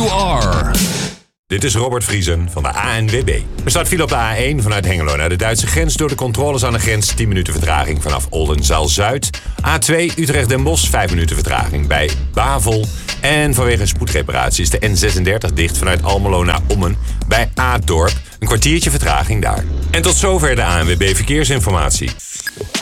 you are. Dit is Robert Vriesen van de ANWB. Er staat file op de A1 vanuit Hengelo naar de Duitse grens. Door de controles aan de grens 10 minuten vertraging vanaf Oldenzaal-Zuid. A2 Utrecht-Den Bosch 5 minuten vertraging bij Bavel. En vanwege spoedreparatie is de N36 dicht vanuit Almelo naar Ommen bij Aadorp. Een kwartiertje vertraging daar. En tot zover de ANWB Verkeersinformatie.